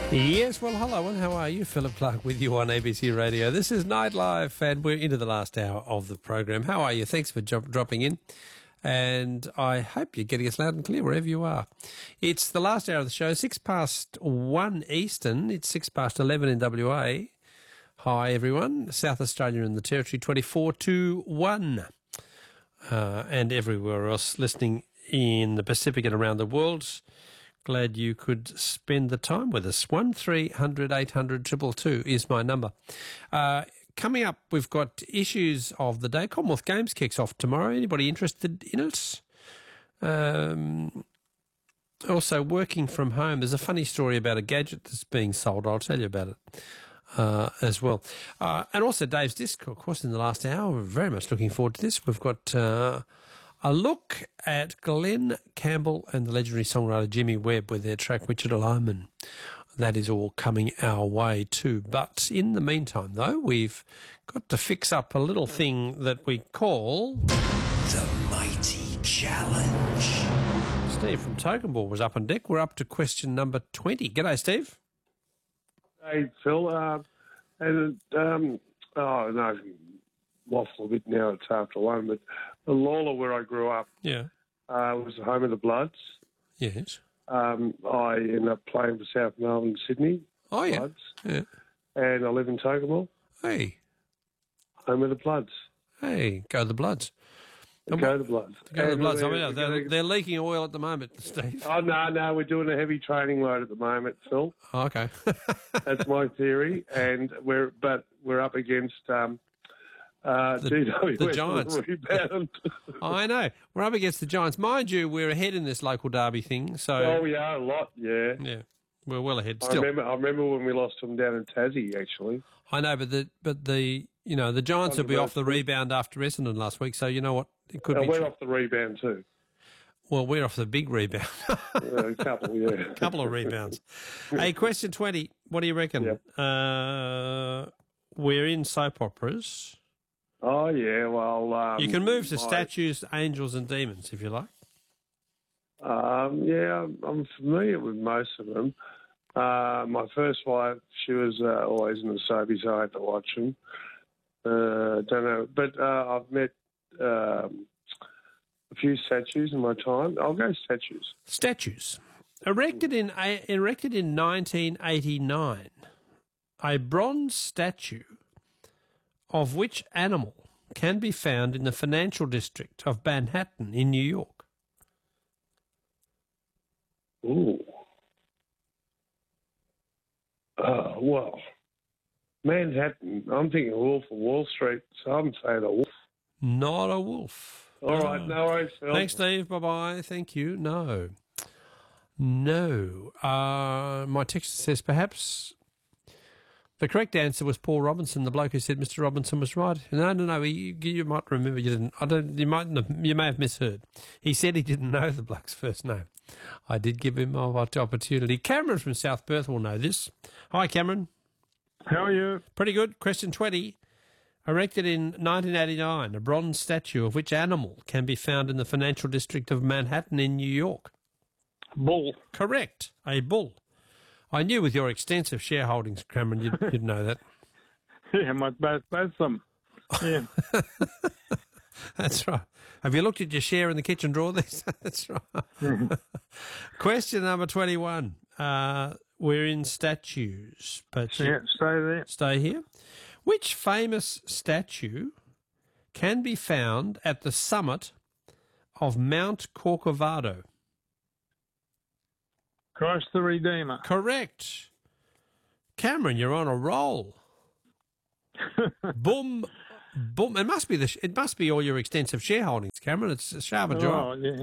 Yes, well, hello, and how are you? Philip Clark with you on ABC Radio. This is Nightlife, and we're into the last hour of the program. How are you? Thanks for dropping in, and I hope you're getting us loud and clear wherever you are. It's the last hour of the show, 1:06 Eastern. It's 11 in WA. Hi, everyone. South Australia and the Territory, 24-1. And everywhere else listening in the Pacific and around the world. Glad you could spend the time with us. 1300 800 222 is my number. Coming up, we've got issues of the day. Commonwealth Games kicks off tomorrow. Anybody interested in it? Also, working from home. There's a funny story about a gadget that's being sold. I'll tell you about it as well. And also Dave's Disc, of course, in the last hour. We're very much looking forward to this. We've got a look at Glenn Campbell and the legendary songwriter Jimmy Webb with their track Wichita Lineman. That is all coming our way too. But in the meantime, though, we've got to fix up a little thing that we call The Mighty Challenge. Steve from Tokamball was up on deck. We're up to question number 20. G'day, Steve. Hey, Phil. Waffle a bit now, it's after one, but the Lawler, where I grew up, was the home of the Bloods. Yes. I ended up playing for South Melbourne, Sydney. Oh, yeah. Bloods. Yeah. And I live in Tokamball, Hey. home of the Bloods. Hey, go the Bloods. Go the Bloods. Go the Bloods. I mean, they're leaking oil at the moment, Steve. Oh, no, we're doing a heavy training load at the moment, Phil. Oh, okay. That's my theory. And we're up against GWS the Giants. Rebound. I know. We're up against the Giants. Mind you, we're ahead in this local derby thing. So Oh, we are a lot, yeah. yeah, we're well ahead I still. remember when we lost them down in Tassie, actually. I know, but the Giants will be off the rebound after Essendon last week. So you know what? It could be. We're off the rebound too. Well, we're off the big rebound. A couple, yeah. A couple of rebounds. Hey, question 20. What do you reckon? Yep. We're in soap operas. Oh, yeah, well... You can move to statues, angels and demons, if you like. Yeah, I'm familiar with most of them. My first wife, she was always in the soapies, so I had to watch them. Don't know. But I've met a few statues in my time. I'll go statues. Statues. Erected in 1989, a bronze statue of which animal can be found in the financial district of Manhattan in New York? Ooh. Oh, well, Manhattan, I'm thinking Wolf of Wall Street, so I'm saying a wolf. Not a wolf. All right, no worries, Phil. Thanks, Steve. Bye-bye. Thank you. No. My text says perhaps the correct answer was Paul Robinson, the bloke who said Mr. Robinson was right. No. You might remember you didn't. You may have misheard. He said he didn't know the bloke's first name. I did give him an opportunity. Cameron from South Perth will know this. Hi, Cameron. How are you? Pretty good. Question 20. Erected in 1989, a bronze statue of which animal can be found in the financial district of Manhattan in New York? Bull. Correct. A bull. I knew with your extensive shareholdings, Cameron, you'd know that. Yeah, both of them. Yeah. That's right. Have you looked at your share in the kitchen drawer? That's right. Question number 21. We're in statues. But Yeah, stay there. Stay here. Which famous statue can be found at the summit of Mount Corcovado? Christ the Redeemer. Correct. Cameron, you're on a roll. Boom, boom. It must be all your extensive shareholdings, Cameron. It's a sharp job. Oh,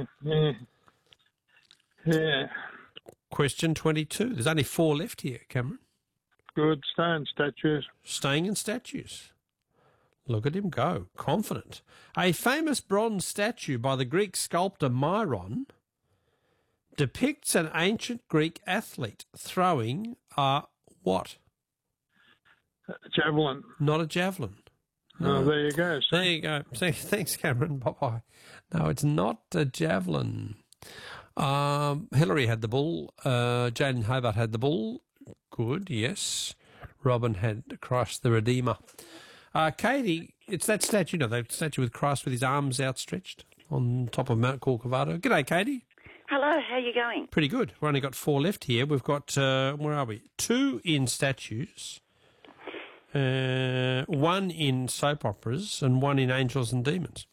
yeah. Question 22. There's only 4 left here, Cameron. Good stone statues. Staying in statues. Look at him go. Confident. A famous bronze statue by the Greek sculptor Myron depicts an ancient Greek athlete throwing a what? Javelin. Not a javelin. No. Oh, there you go. There you go. Thanks, Cameron. Bye-bye. No, it's not a javelin. Hillary had the bull. Jane Hobart had the bull. Good, yes. Robin had Christ the Redeemer. Katie, it's that statue, the statue with Christ with his arms outstretched on top of Mount Corcovado. G'day, Katie. Hello, how are you going? Pretty good. We've only got 4 left here. We've got, where are we? 2 in statues, 1 in soap operas, and 1 in Angels and Demons.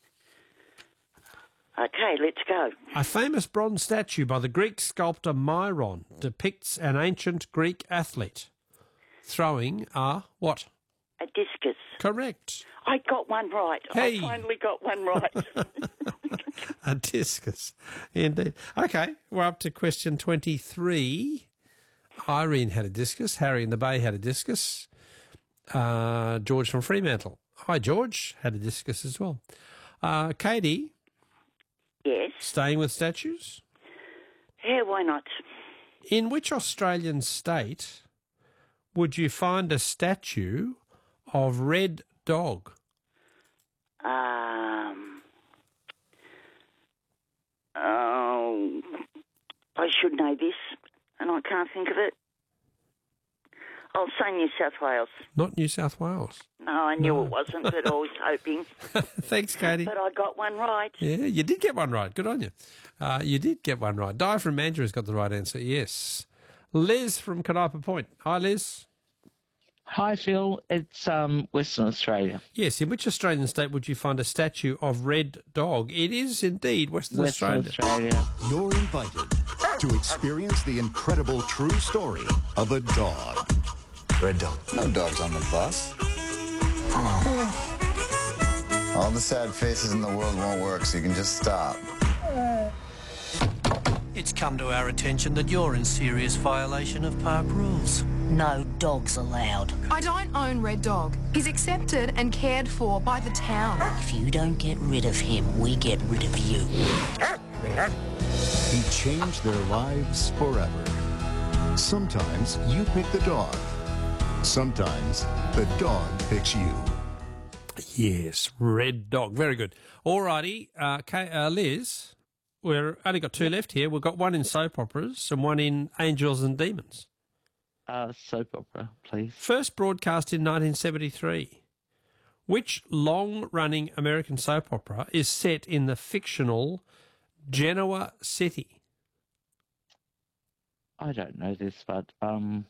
Okay, let's go. A famous bronze statue by the Greek sculptor Myron depicts an ancient Greek athlete throwing a what? A discus. Correct. I got one right. Hey. I finally got one right. A discus. Indeed. Okay, we're up to question 23. Irene had a discus. Harry in the Bay had a discus. George from Fremantle. Hi, George. Had a discus as well. Katie. Yes. Staying with statues? Yeah, why not? In which Australian state would you find a statue of Red Dog? Oh, I should know this, and I can't think of it. I'll say New South Wales. Not New South Wales. No, I knew it wasn't, but I was hoping. Thanks, Katie. But I got one right. Yeah, you did get one right. Good on you. You did get one right. Di from Mandurah's got the right answer, yes. Liz from Canopa Point. Hi, Liz. Hi, Phil. It's Western Australia. Yes, in which Australian state would you find a statue of Red Dog? It is indeed Western Australia. You're invited to experience the incredible true story of a dog. Red dog. No dogs on the bus. All the sad faces in the world won't work, so you can just stop. It's come to our attention that you're in serious violation of park rules. No dogs allowed. I don't own Red Dog. He's accepted and cared for by the town. If you don't get rid of him, we get rid of you. He changed their lives forever. Sometimes you pick the dog. Sometimes the dog picks you. Yes, Red Dog. Very good. All righty, Liz, we've only got 2 left here. We've got 1 in soap operas and 1 in Angels and Demons. Soap opera, please. First broadcast in 1973. Which long-running American soap opera is set in the fictional Genoa City? I don't know this, but I'm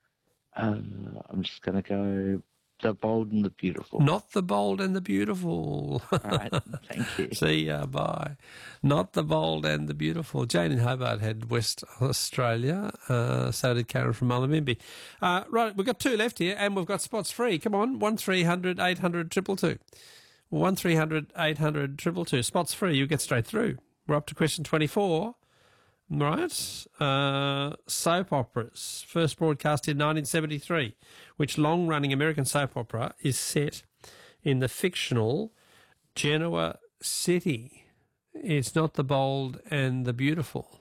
just going to go The Bold and the Beautiful. Not The Bold and the Beautiful. All right, thank you. See ya, bye. Not The Bold and the Beautiful. Jane in Hobart had West Australia. So did Karen from Mullumbimby. Right, we've got 2 left here, and we've got spots free. Come on, 1300 800 222. 1300 800 222. Spots free, you get straight through. We're up to question 24. Right. Soap operas. First broadcast in 1973. Which long-running American soap opera is set in the fictional Genoa City? It's not The Bold and the Beautiful.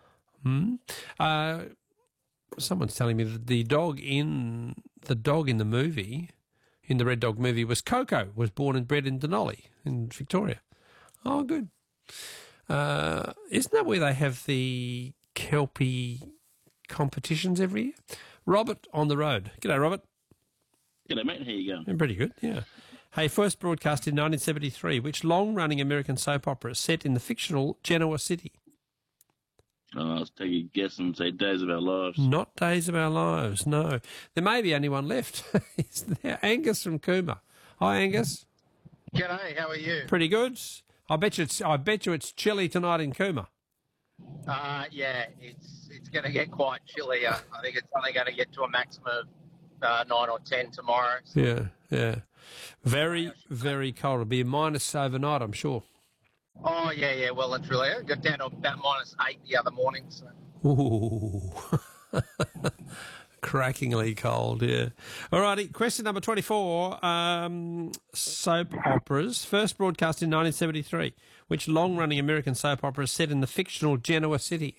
Someone's telling me that the dog in the movie, in the Red Dog movie, was Coco, was born and bred in Denali in Victoria. Oh, good. Isn't that where they have the Kelpie competitions every year? Robert on the road. G'day, Robert. G'day, mate. How you going? Pretty good, yeah. Hey, first broadcast in 1973. Which long-running American soap opera is set in the fictional Genoa City? I'll take a guess and say Days of Our Lives. Not Days of Our Lives, no. There may be only one left. Is there? Angus from Cooma. Hi, Angus. G'day, how are you? Pretty good. I bet you it's chilly tonight in Cooma. Yeah, it's going to get quite chilly. I think it's only going to get to a maximum of 9 or 10 tomorrow. So. Yeah. Very, very cold. It'll be minus overnight, I'm sure. Oh, yeah, well and truly. I got down to about -8 the other morning. So. Ooh. Crackingly cold, yeah. All righty, question number 24. Soap operas. First broadcast in 1973. Which long-running American soap opera is set in the fictional Genoa City?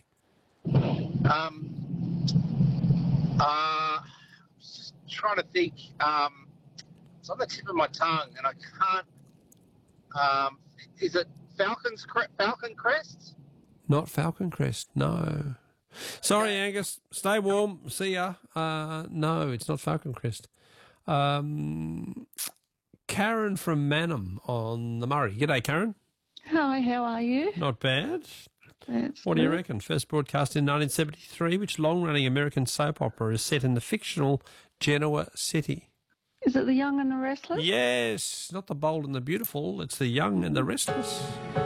Just trying to think. It's on the tip of my tongue, and I can't. Is it Falcon Crest? Not Falcon Crest, no. Sorry, Angus. Stay warm. See ya. No, it's not Falcon Crest. Karen from Manham on the Murray. G'day, Karen. Hi, how are you? Not bad. That's What do you good. reckon? First broadcast in 1973. Which long-running American soap opera is set in the fictional Genoa city? Is it The Young and the Restless? Yes, not The Bold and the Beautiful. It's The Young and the Restless.